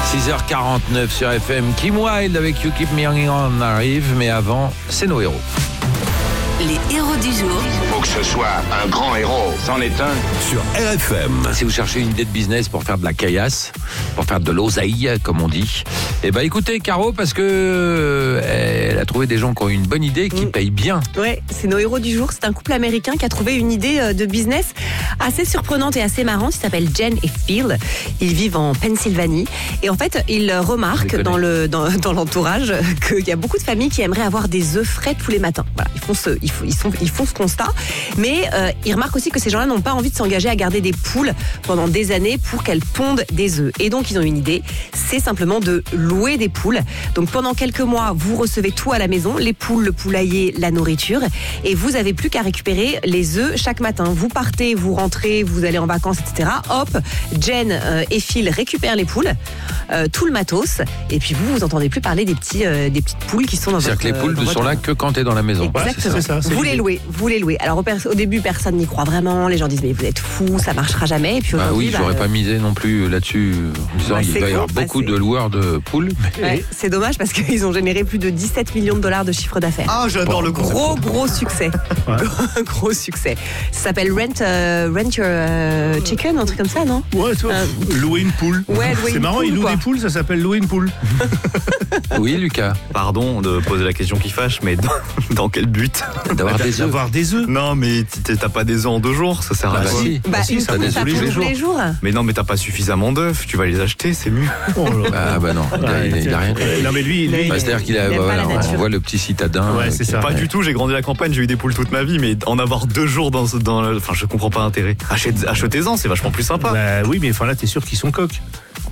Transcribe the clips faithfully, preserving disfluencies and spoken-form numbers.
six heures quarante-neuf sur F M. Kim Wilde avec You Keep Me Hanging On arrive, mais avant, c'est nos héros. Les héros du jour. Faut que ce soit un grand héros. C'en est un. Sur R F M. Si vous cherchez une idée de business pour faire de la caillasse, pour faire de l'oseille, comme on dit, eh ben écoutez Caro, parce que euh, elle a trouvé des gens qui ont une bonne idée et qui mmh. payent bien. Ouais, c'est nos héros du jour. C'est un couple américain qui a trouvé une idée de business assez surprenante et assez marrante. Il s'appelle Jen et Phil. Ils vivent en Pennsylvanie. Et en fait, ils remarquent dans, le, dans, dans l'entourage qu'il y a beaucoup de familles qui aimeraient avoir des œufs frais tous les matins. Voilà, ils font ce, ils font, ils font, ils font ce constat. Mais euh, ils remarquent aussi que ces gens-là n'ont pas envie de s'engager à garder des poules pendant des années pour qu'elles pondent des œufs. Et donc, ils ont une idée. C'est simplement de louer des poules. Donc, pendant quelques mois, vous recevez tout à la maison. Les poules, le poulailler, la nourriture. Et vous n'avez plus qu'à récupérer les œufs chaque matin. Vous partez, vous rentrez, vous allez en vacances, et cetera. Hop, Jen euh, et Phil récupèrent les poules, euh, tout le matos. Et puis vous, vous entendez plus parler des, petits, euh, des petites poules qui sont dans C'est-à-dire votre... que les poules ne sont là que quand tu es dans la maison. Exactement. Ouais, c'est ça, c'est vous les louez, vous les louez. Alors au, per- au début, personne n'y croit vraiment. Les gens disent mais vous êtes fous, ça marchera jamais. Et puis bah aujourd'hui, oui, j'aurais bah, pas misé non plus là-dessus. En disant bah, il va y avoir con, beaucoup bah, de loueurs de poules. Mais... Ouais, c'est dommage parce qu'ils ont généré plus de dix-sept millions de dollars de chiffre d'affaires. Ah, j'adore bon, le concept. Gros, gros succès. Ouais. Gros succès. Ça s'appelle Rent, euh, rent Your euh, Chicken, un truc comme ça, non? Ouais, toi, Euh, louer une poule. Ouais, louer c'est une marrant, poule, ils louent quoi. des poules, ça s'appelle louer une poule. Oui, Lucas. Pardon de poser la question qui fâche, mais dans, dans quel but? D'avoir des œufs. D'avoir des œufs. Non, mais t- t'as pas des œufs en deux jours, ça sert à Ah bah quoi? si. Bah, si, une ça poule, des ça œufs pond tous les tous les jours. Mais non, mais t'as pas suffisamment d'œufs, tu vas les acheter, c'est mieux. Oh là là. Ah bah non, il a, il a- il a rien. Euh, Non mais lui, lui Il Bah, c'est-à-dire qu'il a, il aime pas voilà, la nature. on voit le petit citadin. Ouais, euh, c'est qui- ça. Pas du tout, j'ai grandi à la campagne, j'ai eu des poules toute ma vie, mais en avoir deux jours dans, dans le... Enfin, je comprends pas l'intérêt. Achète- Achetez-en, c'est vachement plus sympa. Bah oui, mais enfin là, t'es sûr qu'ils sont coqs.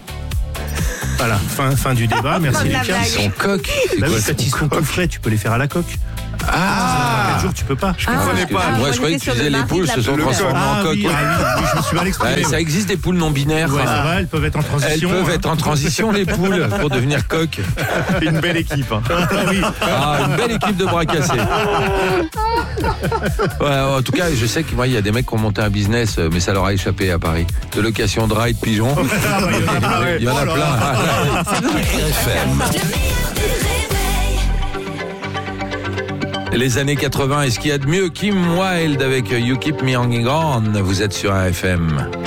Voilà, fin, fin du débat, merci Fin de la Lucas. blague. Ils sont coques. C'est Bah quoi, oui, ça quand ils sont tout frais, tu peux les faire à la coque. Ah quatre jours, tu peux pas. Ah, comprenais Parce que- pas. Moi, Ah, je croyais on que tu était sur disais le les mari poules de la se sont poule. transformées Ah en coques. oui, ouais. ah oui, oui, je me suis mal exprimé. Ouais, ça existe des poules non binaires. Ouais, ça. ça va, elles peuvent être en Elles transition. peuvent hein. être en transition, les poules, pour devenir coques. Une belle équipe. Hein. Ah oui. Ah, une belle équipe de bras cassés. Ouais, en tout cas, je sais que moi, il y a des mecs qui ont monté un business, mais ça leur a échappé à Paris. De location de ride de pigeons. Ah, bah, il y en a plein. Il y en a Oh là plein. Le meilleur du réveil. Les années quatre-vingts, est-ce qu'il y a de mieux? Kim Wilde avec You Keep Me Hanging On. Vous êtes sur A F M.